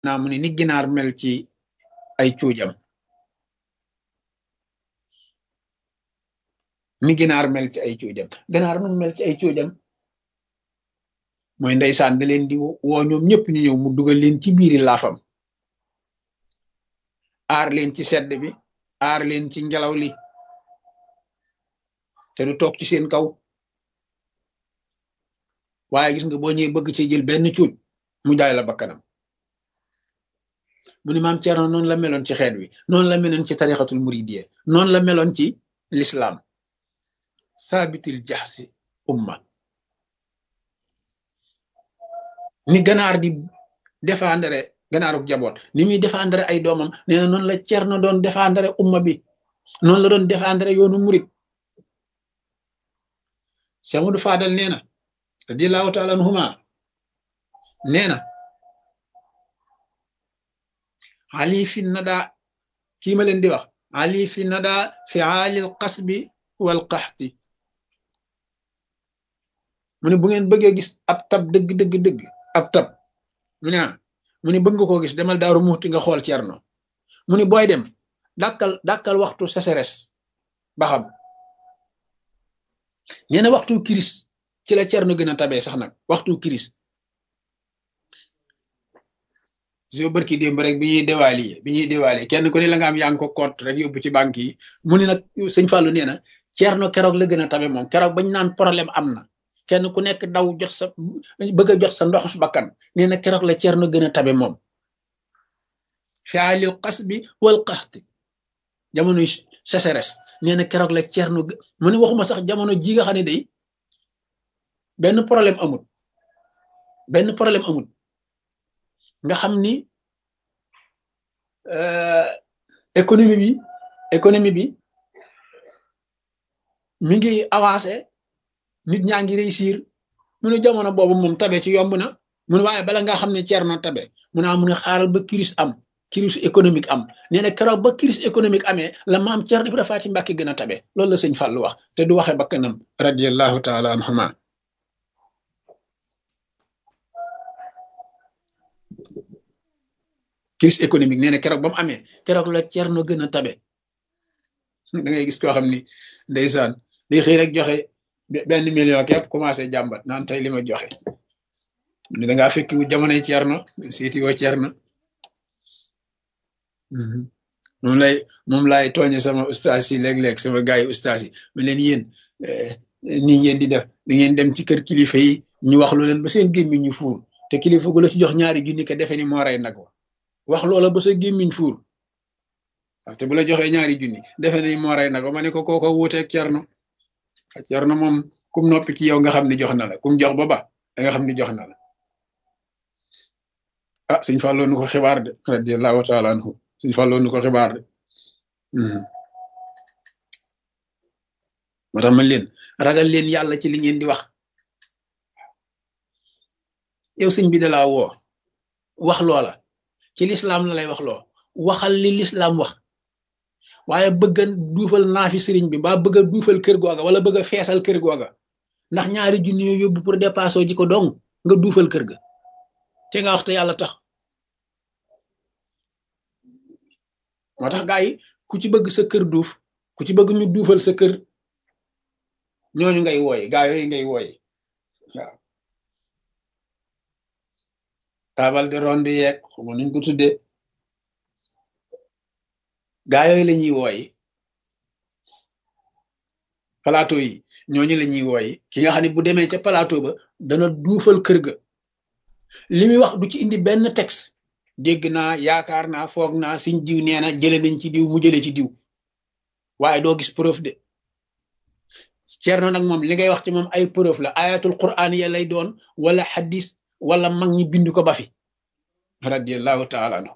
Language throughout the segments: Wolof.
naa mu ni ginaar mel ci ay cuujam ni ginaar mel ci ay cuujam ginaar nu mel ci ay cuujam mooy ndeysaan da leen di woo ñoom ñëpp ñu ñëw mu dugal leen ci biiri laafam aar leen ci sedd bi aar leen ci ngelaw li te du toog ci seen kaw waaye gis nga boo ñëwee bëgg ci jël benn cuuj mu jaay la bakkanam mu ni maam Thierno noonu la meloon ci xeet wi noonu la meloon ci tarixatul muridiyya noonu la meloon ci l'islam saabitil jaxsi umma ni ganaar di défendre ganaaruk jaboot ni muy défendre ay doomam nee na noonu la Thierno doon défendre umma bi noonu la doon défendre yoonu murid Cheikh Modou Fadal nee na radiyallahu taala anhuma nee na ali fi nada kii ma leen di wax ali fi nada fi aalil qasbi wal qaxti mu ne bu ngeen bëggee gis ab tab dëgg ab tab mu ne bëgg nga koo gis demal Daaru Muxti nga xool Thierno mu ne booy dem dàkkal waxtu sécheresse ba xam nee na waxtu kiris ci la Thierno gën a tabee sax nag waxtu kiris so bërki démb rek bi ñuy déwaali kenn ku ne la nga am yaa ngi ko compte rek yóbbu ci banque yi mu ne nag sëñ Fallou nee na Thierno keroog la gën a tabe moom keroog bañ naan problème am na kenn ku nekk daw jot sa bëgg a jot sa ndoxus bakkan nee na keroog la Thierno gën a tabe moom fi alil qasbi wal qaxti jamono sécheresse nee na keroog la Thierno mu ne waxuma sax jamono ji nga xam ne day benn problème amul nga xam ni économie bi mi ngi avancé nit ñaa ngi réussir mu ne jamono boobu moom tabe ci yomb na mu ne waaye bala nga xam ne Thierno tabe mu ne xaaral ba crise économique am nee na keroog ba crise économique amee la maam Thierno Ibrahima Faty Mbacké gën a tabe loolu la sëñ Fallou wax te du waxe bakkanam radiyallahu taala anhuma crise économique nee na keroog ba mu amee keroog la Thierno gën a tabe da ngay gis koo xam ni ndeysaan day xëy rek joxe benn million képp commencé jàmbat naan tey li ma joxe ne da ngaa fekki wu jamonoy Thierno seeti woo Thierno moom lay tooñe sama ustaas yi léeg-léeg sama gars yi ustaas yi ma leen yéen nii ngeen di def da ngeen dem ci kër kilifa yi ñu wax lu leen ba seen gémmiñ ñu fuur te kilifa gu la ci jox ñaari junni ka defe ni moo rey nag wax loola ba sa gémmiñ fuur waaw te bu la joxee ñaari junni defe ni moo rey nag ma ne ko kooko wuuteeg Thierno moom kum noppi ci yow nga xam ni jox na la kum jox ba da nga xam ni jox na la sëñ Fallou nu ko xibaar de radiyallahu taala anhu sëñ Fallou nu ko xibaar de moo tax man leen ragal leen yàlla ci li ngeen di wax yow sëñ bi da laa woo wax loola ci lislaam la lay wax loo waxal li lislaam wax waaye bëgg a duufal naafi sëriñ bi ba bëgg a duufal kër googa wala bëgg a feesal kër googa ndax ñaari junni yoo yóbbu pour dépasser ji ko dong nga duufal kër ga te nga wax te yàlla tax moo tax gaa yi ku ci bëgg sa kër duuf ku ci bëgg ñu duufal sa kër ñooñu ngay wooye gaa yooyu ngay wooye waaw taabal de ronde yeeg xamu nuñ ko tuddee gaa yooyu la ñuy wooye plateau yi ñooñu la ñuy wooye ki nga xam ne bu demee ca plateau ba dana duufal kër ga li muy wax du ci indi benn texte dégg naa yaakaar naa foog naa siñ diw nee na jële nañ ci diw mu jële ci diw waaye doo gis preuve de Thierno nag moom li ngay wax ci moom ay preuve la ayatul quran ya lay doon wala hadis wala mag ñi bind ko ba fi radiyallahu taala anhu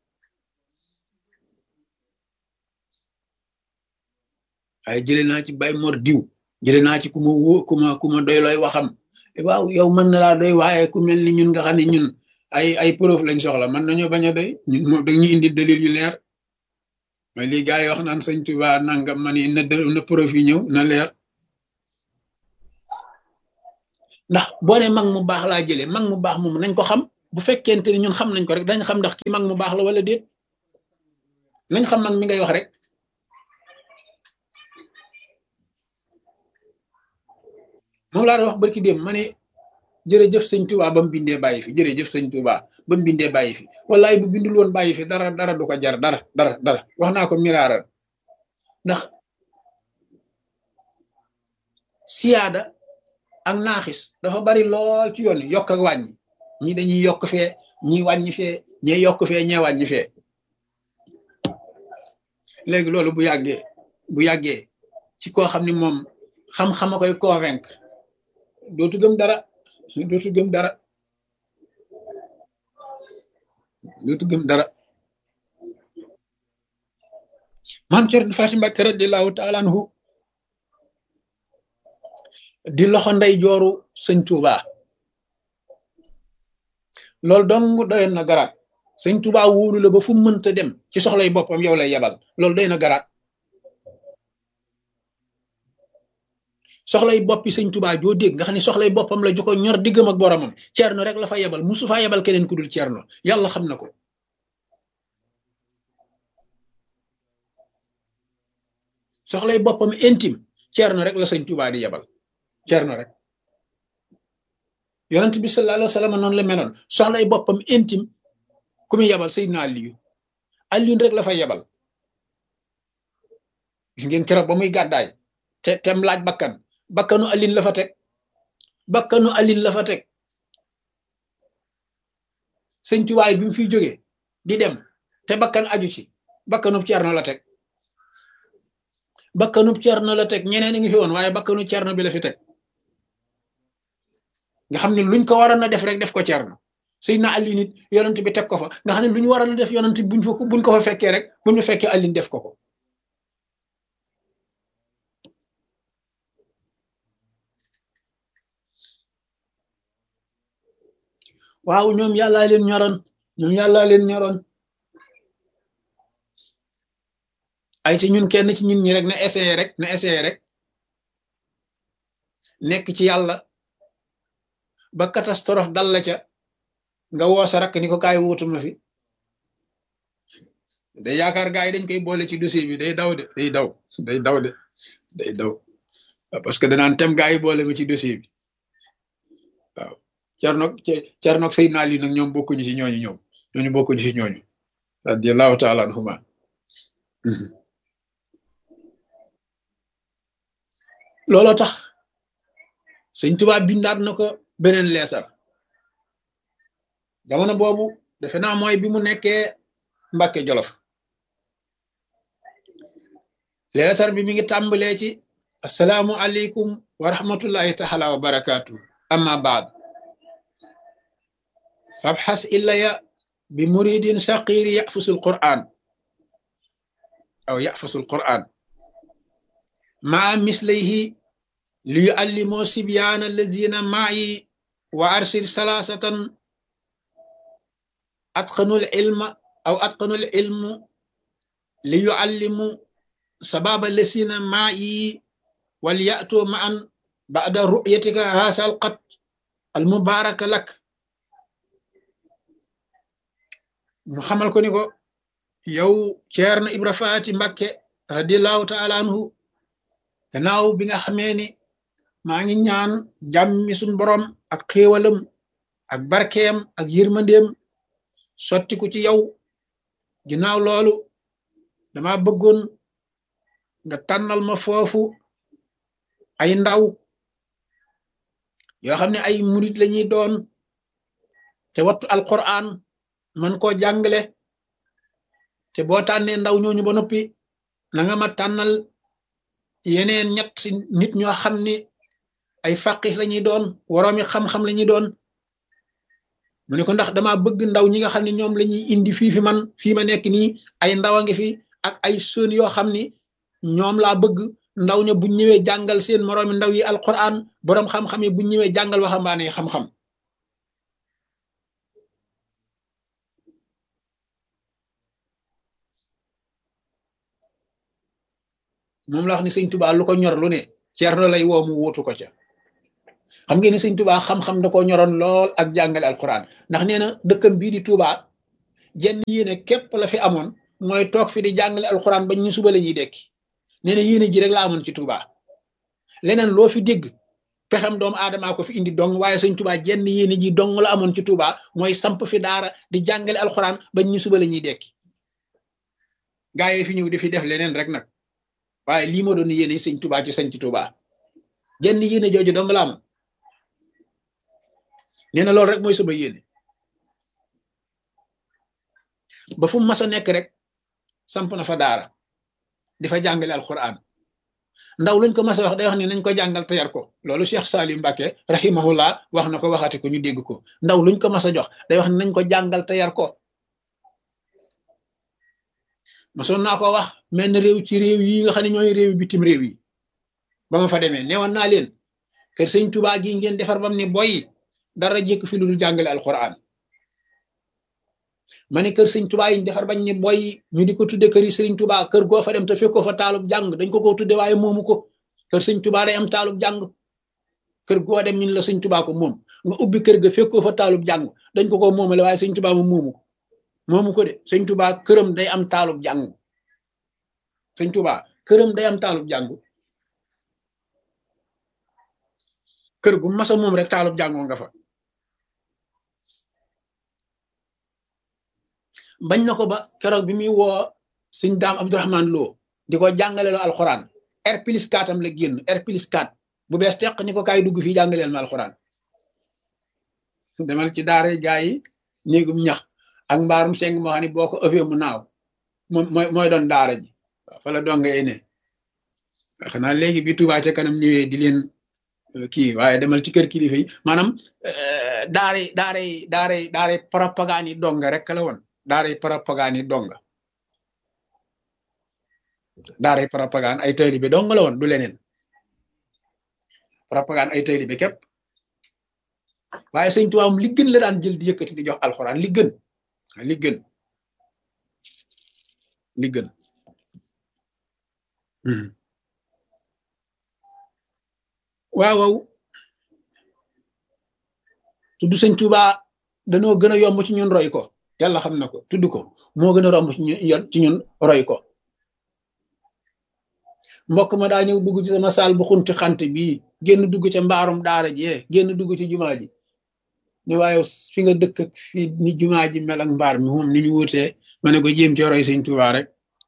waaye jële naa ci Baye Mor diw jële naa ci ku ma wóo ku ma doy looy waxam waaw yow mën na laa doy waaye ku mel ni ñun nga xam ne ñun ay preuve lañ soxla mën nañoo bañ a doy ñun moom dañuy indi dalil yu leer mais lii gars yi wax naan sëñ Tuba nangam ma ni na preuve yi ñëw na leer ndax boo ne mag mu baax laa jëlee mag mu baax moom nañ ko xam bu fekkente ni ñun xam nañ ko rek dañ xam ndax ki mag mu baax la wala déet nañ xam mag mi ngay wax rek. moom laa doon wax barki dem ma ne jërëjëf sëñ Touba ba mu bindee bàyyi fi jërëjëf sëñ Touba ba mu bindee bàyyi fi wallaay bu bindul woon bàyyi fi dara du ko jar dara wax naa ko miraaral ndax siyaada ak naaxis dafa bari lool ci yoon yokk ak wàññi ñii dañuy yokk fee ñii wàññi fee ñee yokk fee ñee wàññi fee léegi loolu bu yàggee ci koo xam ni moom xam-xama koy convaincre dootu gëm dara dootu gëm dara dootu gëm dara maam Cerno Faati Mbàkke radiyallaahu taala anhu di loxo ndey jooru sëñ Tuuba loolu dong doyoon na garaat sëñ Tuuba wóolu la ba fu mënta dem ci soxlay boppam yow lay yebal loolu doy na garaat soxlay boppi sëñ Tuuba joo dégg nga xam ne soxlay boppam la ju ko ñor diggam ak boromam Cerno rek la fa yebal musu faa yebal keneen ku dul Cerno yàlla xam na ko soxlay boppam intime Cerno rek la sëñ Tuuba di yebal Cerno rek yonent bi sallallahu alayhi wa sallam noonu la meloon soxlay boppam intime ku muy yebal Seydina Aliyu rek la fa yebal gis ngeen keroog ba muy gàddaay te tem laaj bakkanu Aliyu la fa teg bakkanu Aliyu la fa teg sëñ Tuubaa bi mu fiy jógee di dem te bakkan aju ci bakkanub Cerno la teg bakkanub Cerno la teg ñeneen a ngi fi woon waaye bakkanu Cerno bi la fi teg nga xam ne luñ ko waroon a def rek def ko Cerno Seydina Aliyu nit yonent bi teg ko fa nga xam ne lu ñu waroon a def yonent buñ ko fa fekkee rek buñ fa fekkee Aliyu def ko ko waaw ñoom yàllaa leen ñoroon ay ci ñun kenn ci ñun ñi rek na essayé rek nekk ci yàlla ba catastrophe dal la ca nga woo sa rakk ni ko kaay wuutuma fi day yaakaar gaa yi dañ koy boole ci dossier bi day daw parce que danaan tem gaa yi boole ma ci dossier bi waaw Cerno ak Seydina Ali nag ñoom bokkuñu ci ñooñu bokkuñu ci ñooñu radiyallahu taala anhuma looloo tax sëñ Tuubaa bindaat na ko beneen leetar jamono boobu defe naa mooy bi mu nekkee Mbàkke Jolof leetar bi mi ngi tàmbalee ci assalaamu aleykum wa rahmatullahi taala wa barakaatu amma baad fabxas illaya bi muridin saqiri yafusul quran maa mislayhi li yuallimoo sibyaana allazina maayi wa arsil salaasatan atqanul ilmu li yuallimu sababa allazina maayi wal ya'tu ma'an ba'da ru'yatika haasal qat al mubaaraka lak mu xamal ko ni ko yow Ceerno Ibra Faati Mbàkke radiyallahu taala anhu gannaaw bi nga xamee ni maa ngi ñaan jàmmi suñ borom ak xéewalam ak barkeem ak yërmandeem sottiku ci yow ginnaaw loolu dama bëggoon nga tànnal ma foofu ay ndaw yoo xam ne ay murit lañuy doon te wattu alquran man koo jàngale te boo tànnee ndaw ñooñu ba noppi na nga ma tànnal yeneen ñett nit ñoo xam ni ay faqih lañuy doon woroomi xam-xam lañuy doon mu ne ko ndax dama bëgg ndaw ñi nga xam ne ñoom lañuy indi fii ma nekk nii ay ndaw a ngi fi ak ay sën yoo xam ni ñoom laa bëgg ndaw ña buñ ñëwee jàngal seen moroomi ndaw yi alquran boroom xam-xam yi buñ ñëwee jàngal waxambaane xam-xam moom la wax ni sëñ Tuubaa lu ko ñor lu ne Ceerno lay woo mu wuutu ko ca xam ngeen ne sëñ Touba xam-xam da koo ñoroon lool ak jàngale alquran ndax nee na dëkkam bii di Touba jenn yéene képp la fi amoon mooy toog fi di jàngale alquran bañ ñu suba la ñuy dekki nee na yéene ji rek la amoon ci Touba leneen loo fi dégg pexem doomu aadamaa ko fi indi dong waaye sëñ Touba jenn yéene ji dong la amoon ci Touba mooy samp fi daara di jàngale alquran bañ ñu suba la ñuy dekki gaa yi fi ñëw di fi def leneen rek nag waaye lii moo doon yéene sëñ Touba ci sañ ci Touba jenn yéene jooju dong la amoon nee na loolu rek mooy sama yéene ba fu mu mas a nekk rek samp na fa daara di fa jàngale alquran ndaw luñ ko mas a wax day wax ni nañ ko jàngal te yar ko loolu Cheikh Salim Mbacke rahimahullah wax na ko waxati ko ñu dégg ko ndaw luñ ko mas a jox day wax ni nañ ko jàngal te yar ko masoon naa ko wax mel na réew ci réew yi nga xam ne ñooy réew bitim réew yi ba ma fa demee newoon naa leen kër sëñ Touba gi ngeen defar bam ne boy dara jékk fi lu dul jàngale alquran ma ne kër sëñ Touba yi ñu defar bañ ne boy ñu di ko tudde kër yi sëriñ Touba kër goo fa dem te fekkoo fa taalub jàng dañ ko tudde waaye moomu ko kër sëñ Touba day am taalub jàng kër goo dem ñun la sëñ Touba ko moom nga ubbi kër ga fekkoo fa taalub jàng dañ ko moomale waaye sëñ Touba moom moomu ko de sëñ Touba këram day am taalub jàng sëñ Touba këram day am taalub jàng kër gu masa moom rek taalub jàngoo nga fa bañ na ko ba keroog bi muy woo sëñ daam Abdourahman Lo di ko jàngaleloo alxuraan R+4 am la génn R+4 bu bees teq ni ko kaay dugg fii jàngaleel ma alxuraan demal ci daara gaa yi néegum ñax ak mbaarum seng moo xam ne boo ko ëffee mu naaw moom mooy doon daara ji waaw fa la donga ne xanaa léegi bi Touba ca kanam ñëwee di leen kii waaye demal ci kër kilifa yi maanaam daaray propagande yi donga rek la woon daaray propagande yi donga daaray propagande ay taalibe dong la woon du leneen propagande ay taalibe képp waaye sëñ Tuubaa li gën la daan jël di yëkkati di jox alxuraan li gën waaw tudd sëñ Tuubaa danoo gën a yomb ci ñun roy ko yàlla xam na ko tudd ko moo gën a romb ci ñun roy ko mbokk ma daa ñëw dugg ci sama saal bu xunti xant bii génn dugg ca mbaarum daara ji génn dugg ci jumaa ji ni waaye fi nga dëkk ak fi ni jumaa ji mel ak mbaar mi moom ni ñu wutee ma ne ko jéem ci roy sëñ Tuubaa rek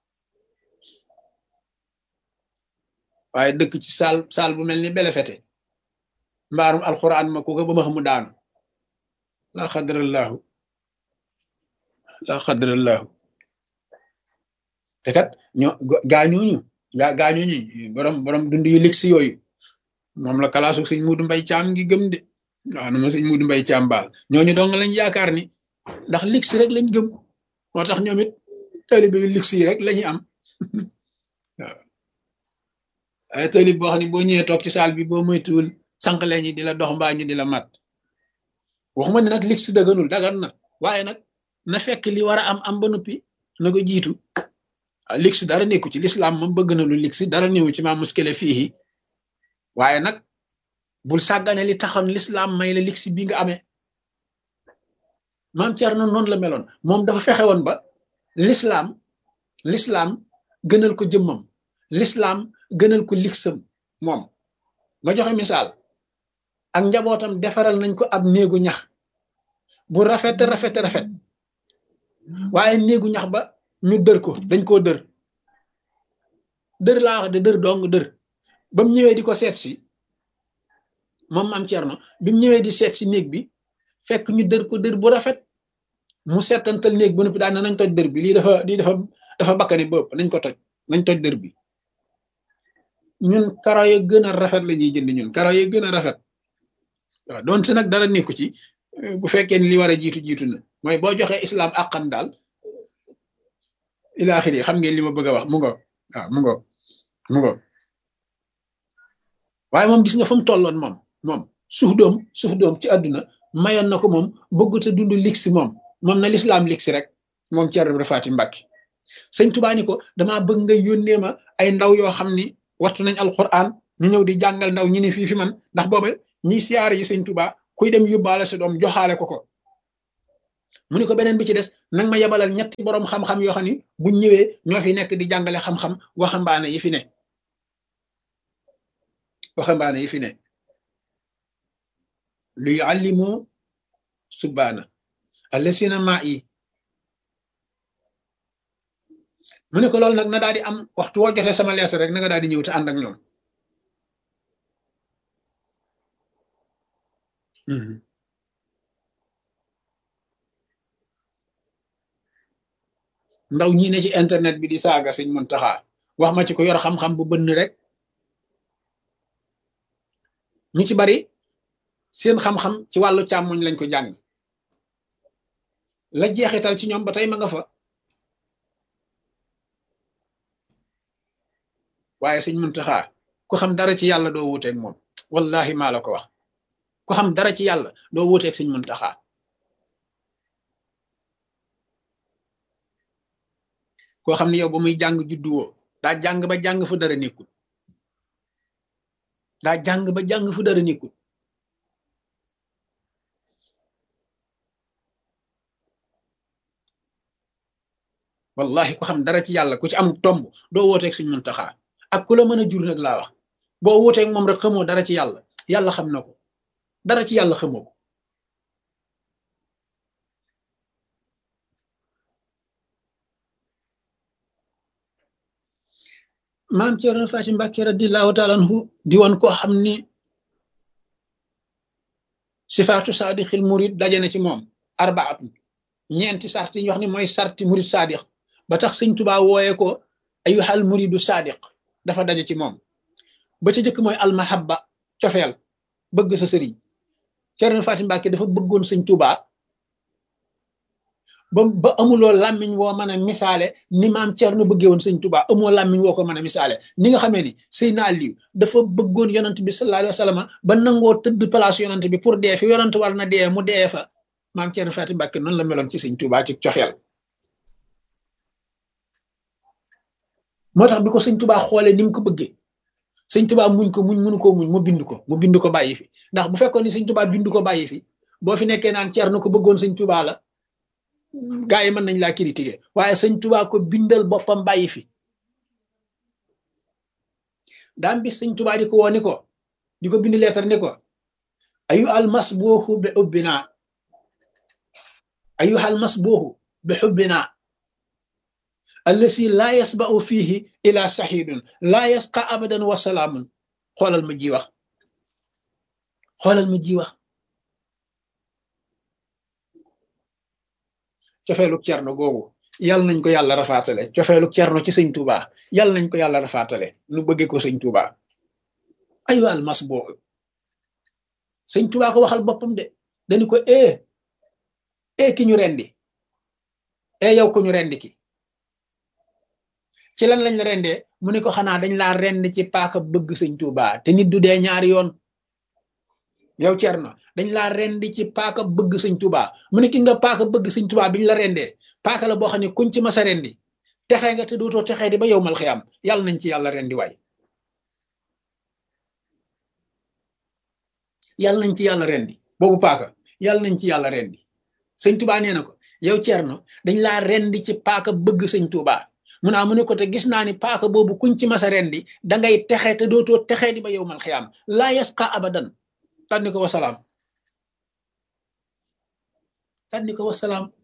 waaye dëkk ci saal bu mel ni belefete mbaarum alxuraan ma ko ba ma xamu daanu laa xadrallahu te kat gaañooñu borom dund yu ligsi yooyu moom la kalaasu sëñ Muudu Mbay Caam ngi gëm de waaw na ma sëñ Muudu Mbay Caam baal ñooñu dong lañ yaakaar ni ndax ligsi rek lañ gëm moo tax ñoom it taalibe yu ligsi yi rek lañu am waaw ay taalib boo xam ne boo ñëwee toog ci saal bi boo moytuwul sànq leen ñi di la dox mbaa ñu di la mat waxuma ne nag ligsi daganul dagan na waaye nag na fekk li war a am ba noppi na ko jiitu ligsi dara nekku ci lislaam moom bëgg na lu ligsi dara néewu ci maa muskile fii waaye nag bul sàggane li taxoon lislaam may la ligsi bi nga amee maam Cerno noonu la meloon moom dafa fexe woon ba lislaam gënal ko jëmmam lislaam gënal ko ligsam moom ma joxe misaal ak njabootam defaral nañ ko ab néegu ñax bu rafet waaye néegu ñax ba ñu dër ko dañ koo dër laa wax de dër dong dër ba mu ñëwee di ko seet si moom maam Cerno bi mu ñëwee di seet si néeg bi fekk ñu dër ko dër bu rafet mu seetantal néeg bu noppi daan na nañ toj dër bi lii dafa bakkane bopp nañ toj dër bi ñun karo ya gën a rafet la ñuy jënd ñun karo ya gën a rafet waaw donte nag dara nekku ci bu fekkee ni li war a jiitu na mooy boo joxee islam àqan daal ilaaxiri xam ngeen li ma bëgg a wax mu ngo waaye moom gis nga fa mu tolloon moom suuf doom ci àdduna mayoon na ko moom bëggut a dund ligsi moom na lislaam ligsi rek moom Cerno Ibra Faati Mbàkke sëñ Tuubaa ni ko damaa bëgg nga yónnee ma ay ndaw yoo xam ni wattu nañ alquran ñu ñëw di jàngal ndaw ñi ni fii fi man ndax booba ñiy siyaare yi sëñ Tuubaa kuy dem yóbbaale sa doom joxaale ko ko mu ni ko beneen bi ci des nag ma yebalal ñetti boroom xam-xam yoo xam ni buñ ñëwee ñoo fi nekk di jàngale xam-xam waxambaane yi fi ne waxambaane yi fi ne lu yuallimu subbaana allasina maa yi mu ne ko loolu nag na daal di am waxtu woo jotee sama lettre rek na nga daal di ñëw te ànd ak ñoom ndaw ñi ne ci internet bi di saaga sëñ Muntaxa wax ma ci ko yor xam-xam bu bënn rek ñu ci bari seen xam-xam ci wàllu càmmoñ lañ ko jàng la jeexital ci ñoom ba tey ma nga fa waaye sëñ Muntaxa ku xam dara ci yàlla doo wuuteeg moom wallahi maa la ko wax ku xam dara ci yàlla doo wuuteeg sëñ Muntaxa koo xam ne yow ba muy jàng judduwoo daa jàng ba jàng fu dara nekkul daa jàng ba jàng fu dara nekkul wallahi ku xam dara ci yàlla ku ci am tomb doo wooteeg suñ Muntaxa ak ku la mën a jur nag laa wax boo wooteeg moom rek xamoo dara ci yàlla yàlla xam na ko dara ci yàlla xamoo ko maam Cerno Faati Mbàkke radiyallaahu taala anhu di woon koo xam ni sifaatu saadixil murid daje na ci moom arbaatun ñeenti sart yi ñu wax ni mooy sarti murid saadix ba tax sëñ Tuubaa wooye ko ayyuhal muridu saadiq dafa daje ci moom ba ca jëkk mooy almahabba cofeel bëgg sa sëriñ Cerno Faati Mbàkke dafa bëggoon sëñ Tuubaa ba amuloo làmmiñ woo mën a misaale ni maam Cerno bëggee woon sëñ Tuubaa amoo làmmiñ woo ko mën a misaale ni nga xamee ni Seydina Aliyu dafa bëggoon yonant bi sallallahu alayhi wa sallam ba nangoo tëdd place yonant bi pour dee fi yonant war na dee mu dee fa maam Cerno Faati Mbàkke noonu la meloon ci sëñ Tuubaa ci cofeel moo tax bi ko sëñ Tuubaa xoolee ni mu ko bëggee sëñ Tuubaa muñ ko mënu koo muñ mu bind ko bàyyi fi ndax bu fekkoon ni sëñ Tuubaa bind ko bàyyi fi boo fi nekkee naan Cerno ko bëggoon sëñ Tuubaa la gaa yi mën nañ laa critiquer waaye sëñ Tuubaa ko bindal boppam bàyyi fi daam bis sëñ Tuubaa di ko woo ni ko di ko bind leetar ni ko ayu almasbuuxu bi xubbina ayu almasbuuxu bi xubbina allasi laa yasba'u fiihi ila saxiidun laa yasqa abadan wa salaamun xoolal ma ji wax cofeeluk Cerno googu yàlla nañ ko yàlla rafaatale cofeeluk Cerno ci sëñ Tuubaa yàlla nañ ko yàlla rafaatale nu bëggee ko sëñ Tuubaa ayu almasbuuxu sëñ Tuubaa ko waxal boppam de dañu ko ki ñu rendi yow ko ñu rendi ki ci lan lañ la rendee mu ne ko xanaa dañ laa rend ci paaka bëgg sëñ Tuubaa te nit du dee ñaari yoon yow Cerno dañ laa rendi ci paaka bëgg sëñ Tuubaa mu ne ki nga paaka bëgg sëñ Tuubaa biñ la rendee paaka la boo xam ne kuñ ci masa rendi texee nga te dootoo texee di ba yow mal xiyaam yàlla nañ ci yàlla rendi waay yàlla nañ ci yàlla rendi boobu paaka yàlla nañ ci yàlla rendi sëñ Tuubaa nee na ko yow Cerno dañ laa rendi ci paaka bëgg sëñ Tuubaa mu ne ko te gis naa ni paaka boobu kuñ ci masa rendi dangay texe te dootoo texee di ba yow mal xiyaam laa yasqa abadan tànni ko wasalaam